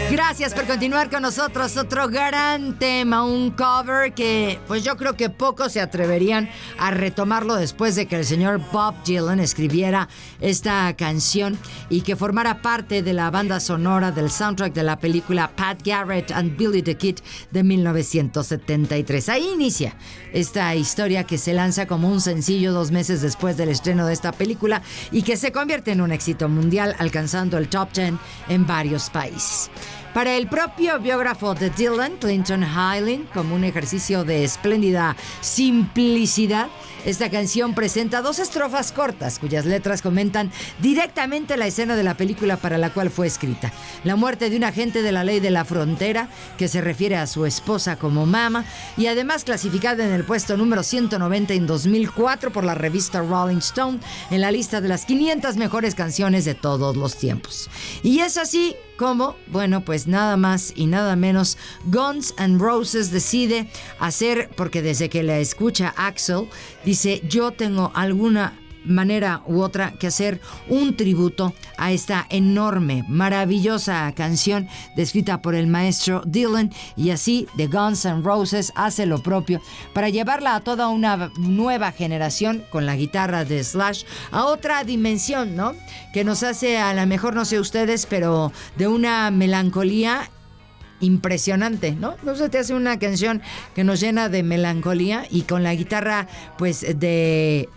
Gracias por continuar con nosotros. Otro gran tema, un cover que pues yo creo que pocos se atreverían a retomarlo después de que el señor Bob Dylan escribiera esta canción y que formara parte de la banda sonora del soundtrack de la película Pat Garrett and Billy the Kid de 1973. Ahí inicia esta historia que se lanza como un sencillo 2 meses después del estreno de esta película y que se convierte en un éxito mundial, alcanzando el top 10 en varios países. Para el propio biógrafo de Dylan, Clinton Heyling, como un ejercicio de espléndida simplicidad, esta canción presenta 2 estrofas cortas cuyas letras comentan directamente la escena de la película para la cual fue escrita. La muerte de un agente de la ley de la frontera, que se refiere a su esposa como Mama, y además clasificada en el puesto número 190 en 2004 por la revista Rolling Stone en la lista de las 500 mejores canciones de todos los tiempos. Y es así como, bueno, pues nada más y nada menos, Guns N' Roses decide hacer, porque desde que la escucha Axl, dice, yo tengo alguna manera u otra que hacer un tributo a esta enorme, maravillosa canción descrita por el maestro Dylan, y así The Guns N' Roses hace lo propio para llevarla a toda una nueva generación con la guitarra de Slash a otra dimensión, ¿no? Que nos hace, a lo mejor no sé ustedes, pero de una melancolía impresionante, ¿no? No se te hace una canción que nos llena de melancolía y con la guitarra, pues, de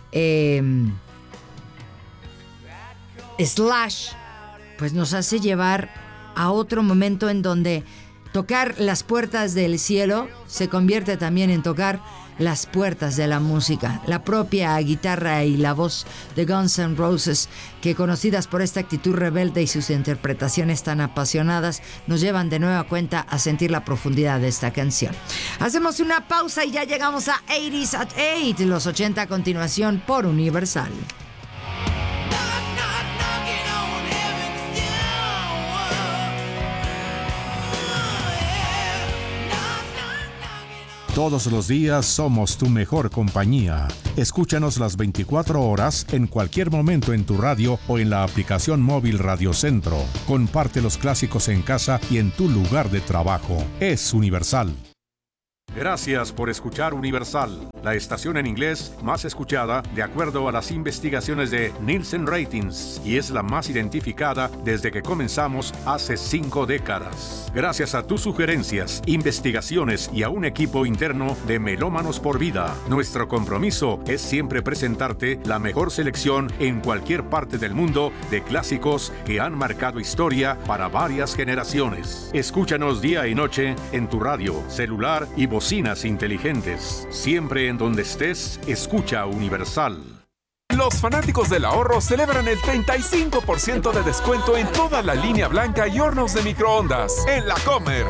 Slash, pues nos hace llevar a otro momento en donde tocar las puertas del cielo se convierte también en tocar las puertas de la música. La propia guitarra y la voz de Guns N' Roses, que conocidas por esta actitud rebelde y sus interpretaciones tan apasionadas, nos llevan de nueva cuenta a sentir la profundidad de esta canción. Hacemos una pausa y ya llegamos a 80s at 8, los 80 a continuación por Universal. Todos los días somos tu mejor compañía. Escúchanos las 24 horas en cualquier momento en tu radio o en la aplicación móvil Radio Centro. Comparte los clásicos en casa y en tu lugar de trabajo. Es Universal. Gracias por escuchar Universal, la estación en inglés más escuchada de acuerdo a las investigaciones de Nielsen Ratings, y es la más identificada desde que comenzamos hace 5 décadas. Gracias a tus sugerencias, investigaciones y a un equipo interno de Melómanos por Vida, nuestro compromiso es siempre presentarte la mejor selección en cualquier parte del mundo de clásicos que han marcado historia para varias generaciones. Escúchanos día y noche en tu radio, celular y bocinas inteligentes. Siempre en donde estés, escucha Universal. Los fanáticos del ahorro celebran el 35% de descuento en toda la línea blanca y hornos de microondas en La Comer.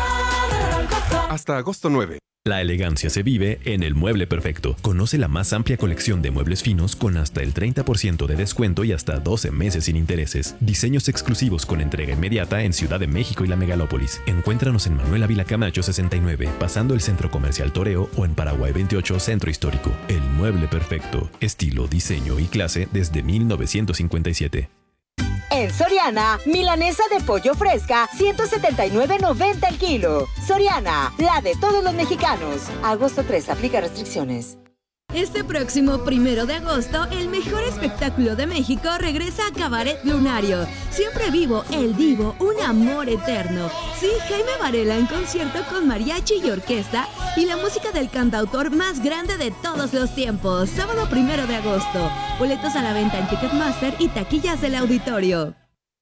Hasta agosto 9. La elegancia se vive en El Mueble Perfecto. Conoce la más amplia colección de muebles finos con hasta el 30% de descuento y hasta 12 meses sin intereses. Diseños exclusivos con entrega inmediata en Ciudad de México y la Megalópolis. Encuéntranos en Manuel Ávila Camacho 69, pasando el Centro Comercial Toreo, o en Paraguay 28, Centro Histórico. El Mueble Perfecto. Estilo, diseño y clase desde 1957. En Soriana, milanesa de pollo fresca, 179.90 el kilo. Soriana, la de todos los mexicanos. Agosto 3, aplica restricciones. Este próximo 1 de agosto, el mejor espectáculo de México regresa a Cabaret Lunario. Siempre vivo, el divo, un amor eterno. Sí, Jaime Varela en concierto con mariachi y orquesta y la música del cantautor más grande de todos los tiempos. Sábado 1 de agosto. Boletos a la venta en Ticketmaster y taquillas del auditorio.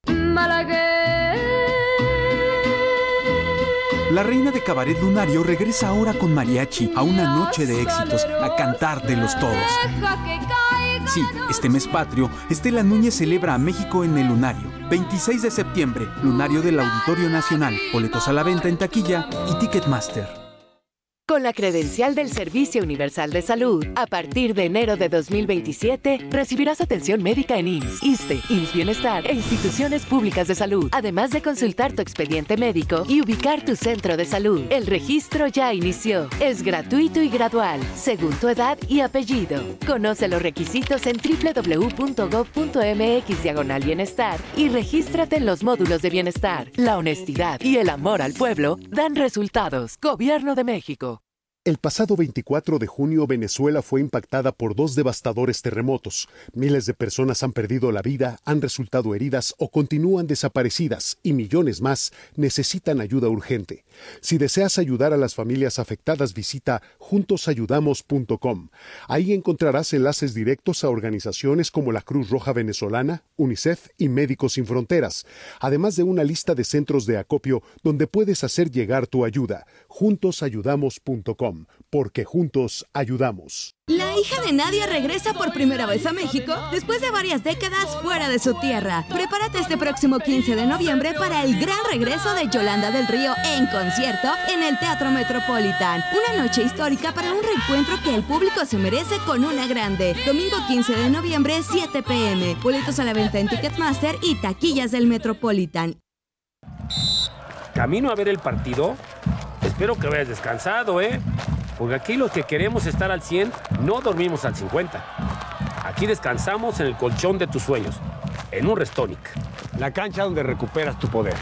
La reina de Cabaret Lunario regresa ahora con mariachi a una noche de éxitos, a cantártelos todos. Sí, este mes patrio, Estela Núñez celebra a México en el Lunario. 26 de septiembre, Lunario del Auditorio Nacional. Boletos a la venta en taquilla y Ticketmaster. Con la credencial del Servicio Universal de Salud, a partir de enero de 2027, recibirás atención médica en IMSS, ISSSTE, IMSS Bienestar e instituciones públicas de salud, además de consultar tu expediente médico y ubicar tu centro de salud. El registro ya inició. Es gratuito y gradual, según tu edad y apellido. Conoce los requisitos en www.gov.mx/bienestar y regístrate en los módulos de bienestar. La honestidad y el amor al pueblo dan resultados. Gobierno de México. El pasado 24 de junio, Venezuela fue impactada por 2 devastadores terremotos. Miles de personas han perdido la vida, han resultado heridas o continúan desaparecidas y millones más necesitan ayuda urgente. Si deseas ayudar a las familias afectadas, visita juntosayudamos.com. Ahí encontrarás enlaces directos a organizaciones como la Cruz Roja Venezolana, UNICEF y Médicos Sin Fronteras, además de una lista de centros de acopio donde puedes hacer llegar tu ayuda. Juntosayudamos.com. Porque juntos ayudamos. La hija de Nadia regresa por primera vez a México después de varias décadas fuera de su tierra. Prepárate este próximo 15 de noviembre para el gran regreso de Yolanda del Río en concierto en el Teatro Metropolitan. Una noche histórica para un reencuentro que el público se merece con una grande. Domingo 15 de noviembre, 7 p.m. Boletos a la venta en Ticketmaster y taquillas del Metropolitan. ¿Camino a ver el partido? Espero que hayas descansado, porque aquí los que queremos estar al 100 no dormimos al 50. Aquí descansamos en el colchón de tus sueños, en un Restonic, la cancha donde recuperas tu poder.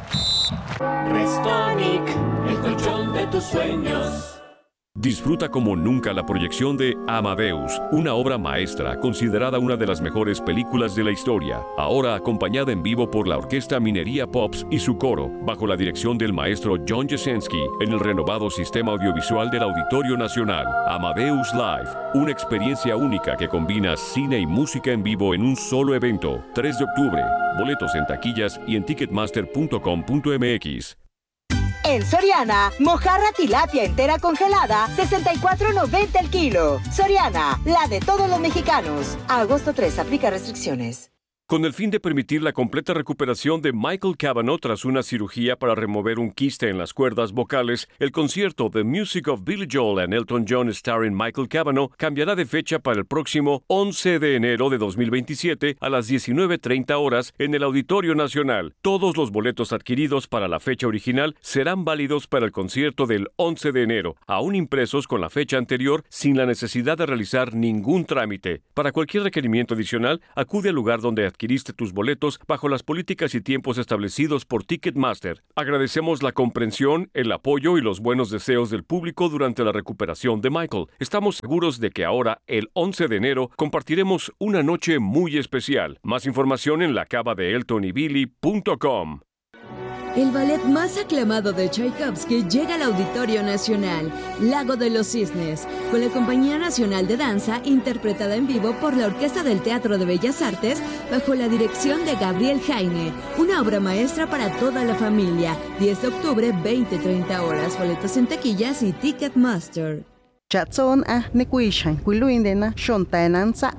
Restonic, el colchón de tus sueños. Disfruta como nunca la proyección de Amadeus, una obra maestra considerada una de las mejores películas de la historia, ahora acompañada en vivo por la Orquesta Minería Pops y su coro, bajo la dirección del maestro John Jasenski, en el renovado sistema audiovisual del Auditorio Nacional. Amadeus Live, una experiencia única que combina cine y música en vivo en un solo evento. 3 de octubre, boletos en taquillas y en ticketmaster.com.mx. En Soriana, mojarra tilapia entera congelada, $64.90 el kilo. Soriana, la de todos los mexicanos. A agosto 3, aplica restricciones. Con el fin de permitir la completa recuperación de Michael Cavanaugh tras una cirugía para remover un quiste en las cuerdas vocales, el concierto The Music of Billy Joel and Elton John starring Michael Cavanaugh cambiará de fecha para el próximo 11 de enero de 2027 a las 19:30 horas en el Auditorio Nacional. Todos los boletos adquiridos para la fecha original serán válidos para el concierto del 11 de enero, aún impresos con la fecha anterior sin la necesidad de realizar ningún trámite. Para cualquier requerimiento adicional, acude al lugar donde adquiriste tus boletos bajo las políticas y tiempos establecidos por Ticketmaster. Agradecemos la comprensión, el apoyo y los buenos deseos del público durante la recuperación de Michael. Estamos seguros de que ahora, el 11 de enero, compartiremos una noche muy especial. Más información en lacavadeeltonybilly.com. El ballet más aclamado de Tchaikovsky llega al Auditorio Nacional, Lago de los Cisnes, con la Compañía Nacional de Danza, interpretada en vivo por la Orquesta del Teatro de Bellas Artes, bajo la dirección de Gabriel Jaime. Una obra maestra para toda la familia. 10 de octubre, 20:30 horas. Boletos en taquillas y Ticketmaster. Chatson a nekuishan, kuiluindena, shontaenanza.